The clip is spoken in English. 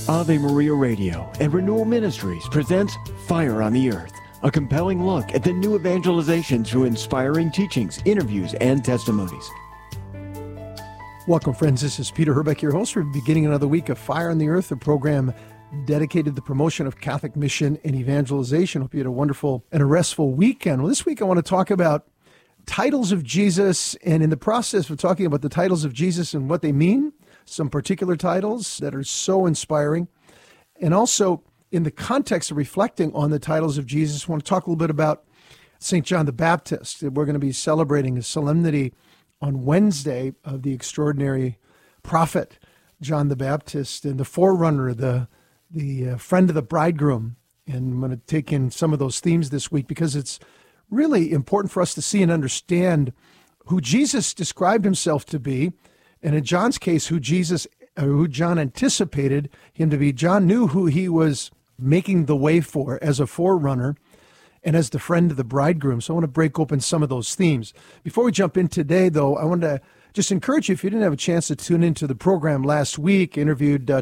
Ave Maria Radio and Renewal Ministries presents Fire on the Earth, a compelling look at the new evangelization through inspiring teachings, interviews, and testimonies. Welcome, friends. This is Peter Herbeck, your host. We're beginning another week of Fire on the Earth, a program dedicated to the promotion of Catholic mission and evangelization. Hope you had a wonderful and a restful weekend. Well, this week I want to talk about titles of Jesus, and in the process of talking about the titles of Jesus and what they mean, some particular titles that are so inspiring, and also in the context of reflecting on the titles of Jesus, I want to talk a little bit about St. John the Baptist. We're going to be celebrating a solemnity on Wednesday of the extraordinary prophet John the Baptist and the forerunner, the friend of the bridegroom. And I'm going to take in some of those themes this week because it's really important for us to see and understand who Jesus described himself to be, and in John's case, who John anticipated him to be. John knew who he was making the way for as a forerunner and as the friend of the bridegroom. So I want to break open some of those themes. Before we jump in today, though, I want to just encourage you, if you didn't have a chance to tune into the program last week, interviewed